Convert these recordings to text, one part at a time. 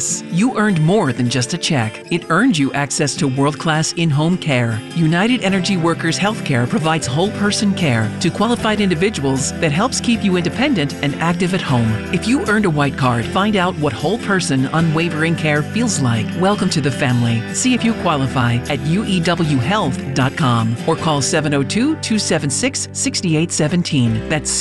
Yes, you earned more than just a check. It earned you access to world-class in-home care. United Energy Workers Healthcare provides whole-person care to qualified individuals that helps keep you independent and active at home. If you earned a white card, find out what whole-person, unwavering care feels like. Welcome to the family. See if you qualify at uewhealth.com or call 702-276-6817. That's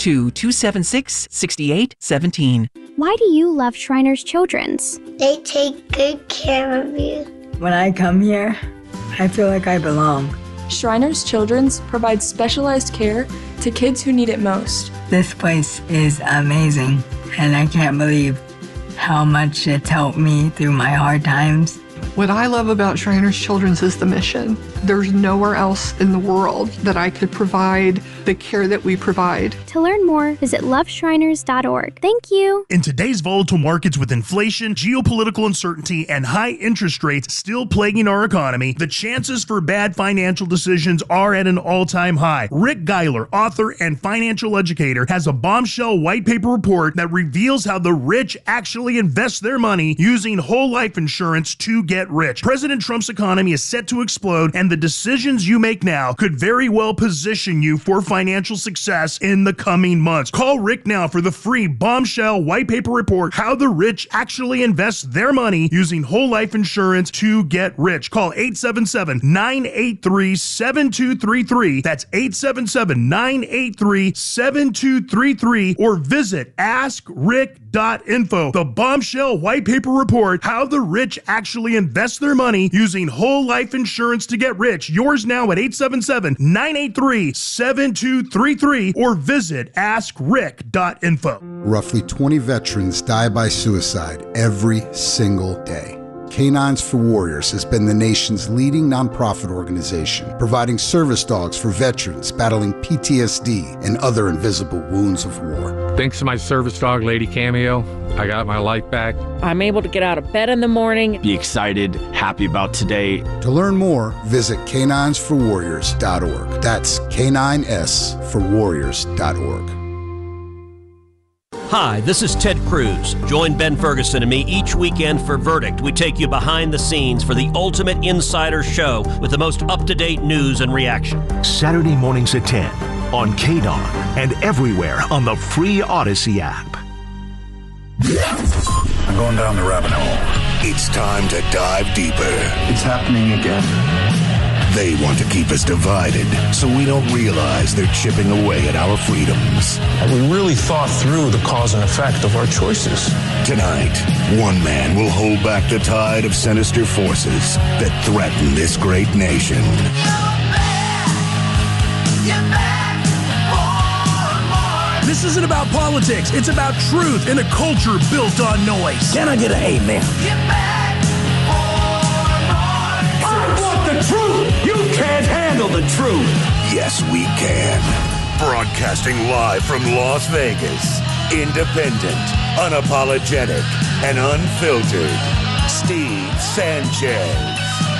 702-276-6817. Why do you love Shriners Children's? They take good care of you. When I come here, I feel like I belong. Shriners Children's provides specialized care to kids who need it most. This place is amazing, and I can't believe how much it's helped me through my hard times. What I love about Shriners Children's is the mission. There's nowhere else in the world that I could provide the care that we provide. To learn more, visit loveshriners.org. Thank you. In today's volatile markets with inflation, geopolitical uncertainty, and high interest rates still plaguing our economy, the chances for bad financial decisions are at an all-time high. Rick Geiler, author and financial educator, has a bombshell white paper report that reveals how the rich actually invest their money using whole life insurance to get rich. President Trump's economy is set to explode, and the decisions you make now could very well position you for financial success in the coming months. Call Rick now for the free bombshell white paper report, How the Rich Actually Invest Their Money Using Whole Life Insurance to Get Rich. Call 877-983-7233. That's 877-983-7233, or visit askrick.info. The bombshell white paper report, How the Rich Actually Invest Their Money Using Whole Life Insurance to Get Rich. Yours now at 877-983-7233, or visit askrick.info. Roughly 20 veterans die by suicide every single day. Canines for Warriors has been the nation's leading nonprofit organization, providing service dogs for veterans battling PTSD and other invisible wounds of war. Thanks to my service dog, Lady Cameo, I got my life back. I'm able to get out of bed in the morning. Be excited, happy about today. To learn more, visit caninesforwarriors.org. That's caninesforwarriors.org. Hi, this is Ted Cruz. Join Ben Ferguson and me each weekend for Verdict. We take you behind the scenes for the ultimate insider show with the most up-to-date news and reaction. Saturday mornings at 10 on KDON and everywhere on the free Odyssey app. I'm going down the rabbit hole. It's time to dive deeper. It's happening again. They want to keep us divided so we don't realize they're chipping away at our freedoms. We really thought through the cause and effect of our choices. Tonight, one man will hold back the tide of sinister forces that threaten this great nation. This isn't about politics. It's about truth in a culture built on noise. Can I get an amen? The truth! You can't handle the truth! Yes, we can. Broadcasting live from Las Vegas. Independent, unapologetic, and unfiltered. Steve Sanchez.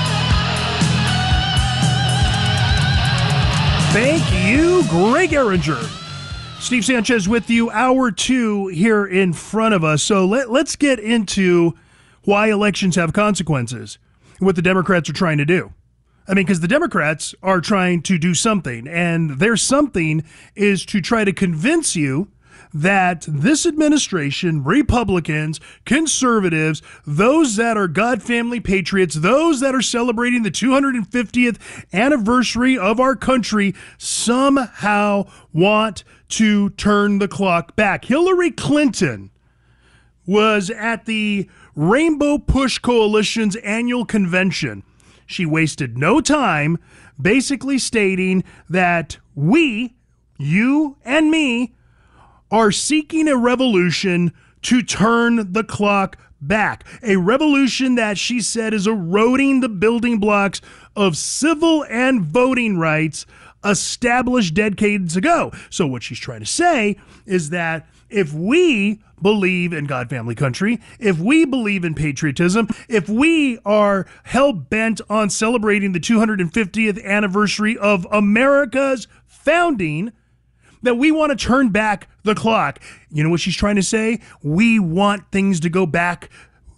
Thank you, Greg Ehringer. Steve Sanchez with you, hour 2 here in front of us. So let's get into why elections have consequences, what the Democrats are trying to do. I mean, because the Democrats are trying to do something, and their something is to try to convince you that this administration, Republicans, conservatives, those that are God family patriots, those that are celebrating the 250th anniversary of our country, somehow want to turn the clock back. Hillary Clinton was at the Rainbow Push Coalition's annual convention. She wasted no time basically stating that we, you and me, are seeking a revolution to turn the clock back. A revolution that she said is eroding the building blocks of civil and voting rights established decades ago. So what she's trying to say is that if we believe in God, family, country, if we believe in patriotism, if we are hell-bent on celebrating the 250th anniversary of America's founding, that we want to turn back the clock. You know what she's trying to say? We want things to go back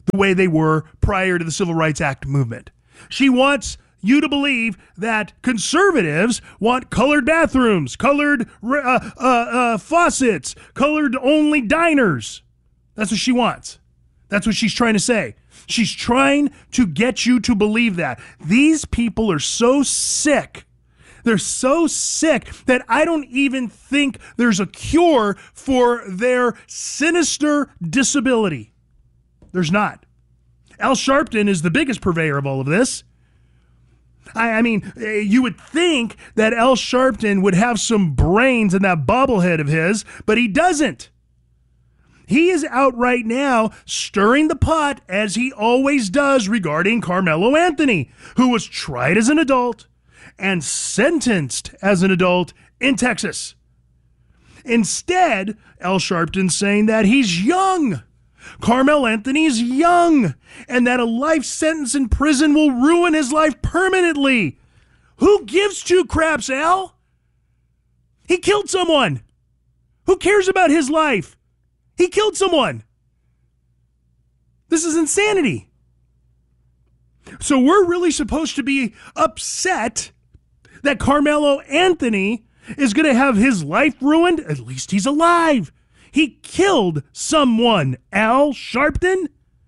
the way they were prior to the Civil Rights Act movement. She wants you to believe that conservatives want colored bathrooms, colored faucets, colored only diners. That's what she wants. That's what she's trying to say. She's trying to get you to believe that. These people are so sick. They're so sick that I don't even think there's a cure for their sinister disability. There's not. Al Sharpton is the biggest purveyor of all of this. I mean, you would think that Al Sharpton would have some brains in that bobblehead of his, but he doesn't. He is out right now stirring the pot, as he always does, regarding Carmelo Anthony, who was tried as an adult and sentenced as an adult in Texas. Instead, Al Sharpton's saying that he's young. Carmelo Anthony's young, and that a life sentence in prison will ruin his life permanently. Who gives two craps, Al? He killed someone. Who cares about his life? He killed someone. This is insanity. So we're really supposed to be upset that Carmelo Anthony is going to have his life ruined? At least he's alive. He killed someone, Al Sharpton.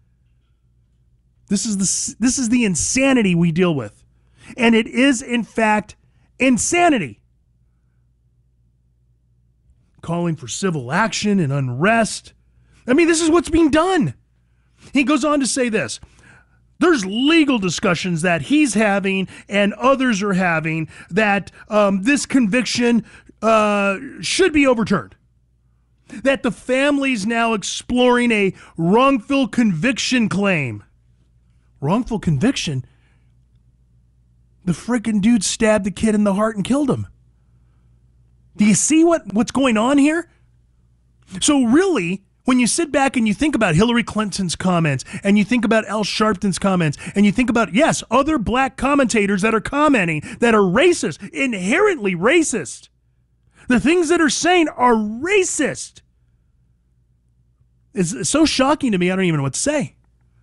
This is the insanity we deal with. And it is, in fact, insanity. Calling for civil action and unrest. I mean, this is what's being done. He goes on to say this. There's legal discussions that he's having and others are having that this conviction should be overturned. That the family's now exploring a wrongful conviction claim. Wrongful conviction? The freaking dude stabbed the kid in the heart and killed him. Do you see what's going on here? So really, when you sit back and you think about Hillary Clinton's comments, and you think about Al Sharpton's comments, and you think about, yes, other black commentators that are commenting that are racist, inherently racist. The things that are saying are racist. It's so shocking to me, I don't even know what to say.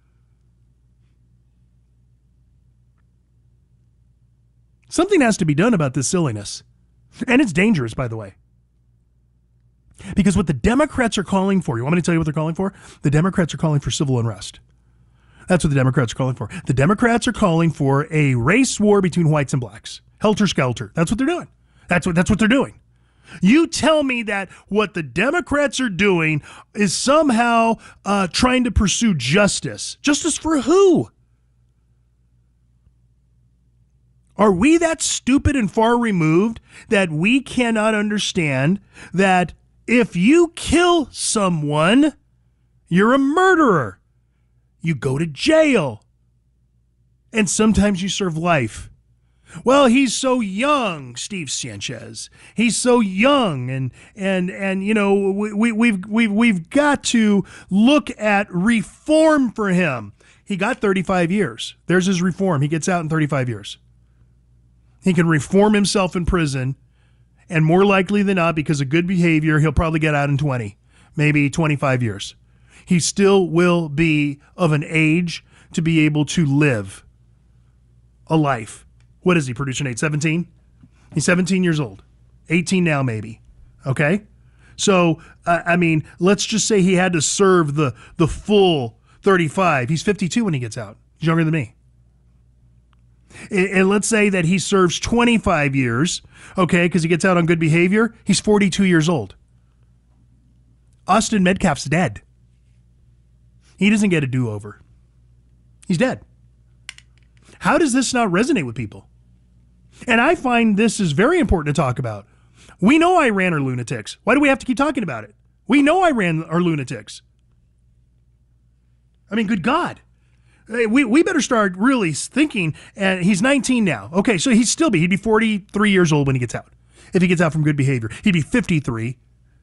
Something has to be done about this silliness. And it's dangerous, by the way. Because what the Democrats are calling for, you want me to tell you what they're calling for? The Democrats are calling for civil unrest. That's what the Democrats are calling for. The Democrats are calling for a race war between whites and blacks. Helter-skelter. That's what they're doing. That's what they're doing. You tell me that what the Democrats are doing is somehow trying to pursue justice. Justice for who? Are we that stupid and far removed that we cannot understand that if you kill someone, you're a murderer? You go to jail. And sometimes you serve life. Well, he's so young, Steve Sanchez. He's so young, and you know, we've got to look at reform for him. He got 35 years. There's his reform. He gets out in 35 years. He can reform himself in prison, and more likely than not, because of good behavior, he'll probably get out in 20, maybe 25 years. He still will be of an age to be able to live a life. What is he, Producer Nate, 17? He's 17 years old. 18 now, maybe. Okay? So, I mean, let's just say he had to serve the full 35. He's 52 when he gets out. He's younger than me. And let's say that he serves 25 years, okay, because he gets out on good behavior. He's 42 years old. Austin Metcalf's dead. He doesn't get a do-over. He's dead. How does this not resonate with people? And I find this is very important to talk about. We know Iran are lunatics. Why do we have to keep talking about it? We know Iran are lunatics. I mean, good God. We better start really thinking, and he's 19 now. Okay, so he'd be 43 years old when he gets out. If he gets out from good behavior. He'd be 53,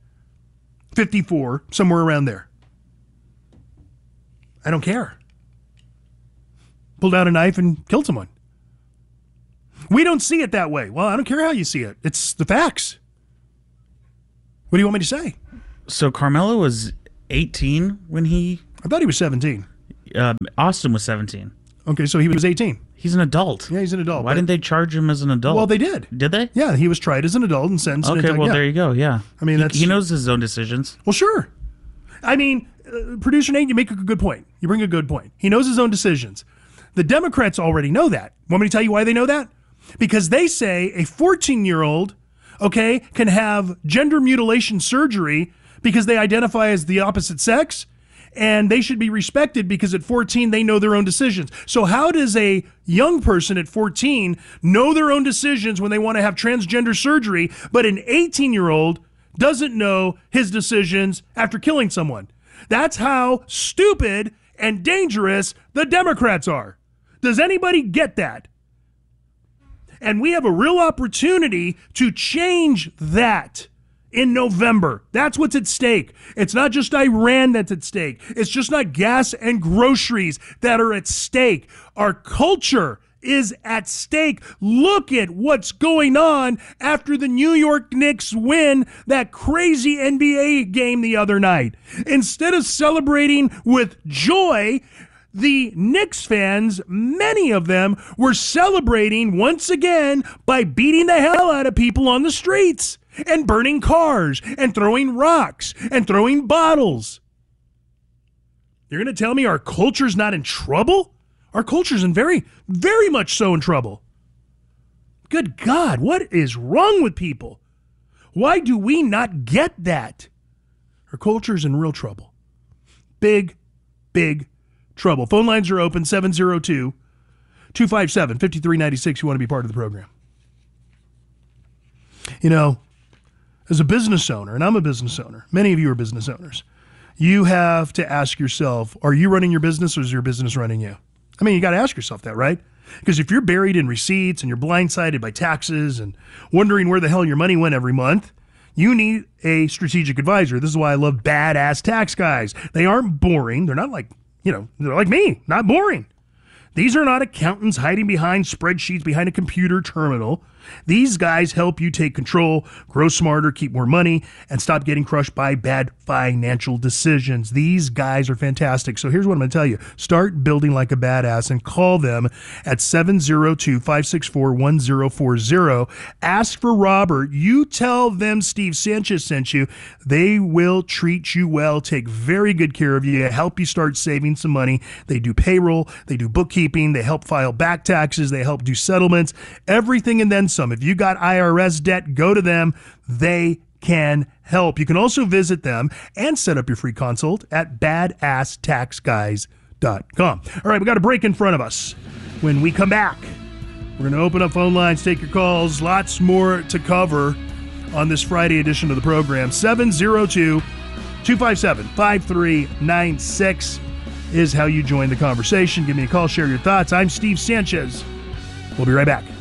54, somewhere around there. I don't care. Pulled out a knife and killed someone. We don't see it that way. Well, I don't care how you see it. It's the facts. What do you want me to say? So Carmelo was 18 when he... I thought he was 17. Austin was 17. Okay, so he was 18. He's an adult. Yeah, he's an adult. Why didn't they charge him as an adult? Well, they did. Did they? Yeah, he was tried as an adult and sentenced. Okay, well, there you go. Yeah. I mean, he knows his own decisions. Well, sure. I mean, Producer Nate, you make a good point. You bring a good point. He knows his own decisions. The Democrats already know that. Want me to tell you why they know that? Because they say a 14-year-old, okay, can have gender mutilation surgery because they identify as the opposite sex, and they should be respected because at 14 they know their own decisions. So how does a young person at 14 know their own decisions when they want to have transgender surgery, but an 18-year-old doesn't know his decisions after killing someone? That's how stupid and dangerous the Democrats are. Does anybody get that? And we have a real opportunity to change that in November. That's what's at stake. It's not just Iran that's at stake. It's just not gas and groceries that are at stake. Our culture is at stake. Look at what's going on after the New York Knicks win that crazy NBA game the other night. Instead of celebrating with joy, the Knicks fans, many of them, were celebrating once again by beating the hell out of people on the streets and burning cars and throwing rocks and throwing bottles. You're going to tell me our culture's not in trouble? Our culture's in very, very much so in trouble. Good God, what is wrong with people? Why do we not get that? Our culture's in real trouble. Big, big trouble. Phone lines are open, 702-257-5396. You want to be part of the program. You know, as a business owner, and I'm a business owner, many of you are business owners, you have to ask yourself, are you running your business or is your business running you? I mean, you got to ask yourself that, right? Because if you're buried in receipts and you're blindsided by taxes and wondering where the hell your money went every month, you need a strategic advisor. This is why I love badass tax guys. They aren't boring. They're not like, they're like me, not boring. These are not accountants hiding behind spreadsheets, behind a computer terminal. These guys help you take control, grow smarter, keep more money, and stop getting crushed by bad financial decisions. These guys are fantastic. So here's what I'm going to tell you. Start building like a badass and call them at 702-564-1040. Ask for Robert. You tell them Steve Sanchez sent you. They will treat you well, take very good care of you, help you start saving some money. They do payroll, they do bookkeeping, they help file back taxes, they help do settlements, everything and then some. If you got IRS debt, go to them. They can help. You can also visit them and set up your free consult at badasstaxguys.com. All right, we got a break in front of us. When we come back, we're going to open up phone lines, take your calls, lots more to cover on this Friday edition of the program. 702-257-5396 is how you join the conversation. Give me a call, share your thoughts. I'm Steve Sanchez. We'll be right back.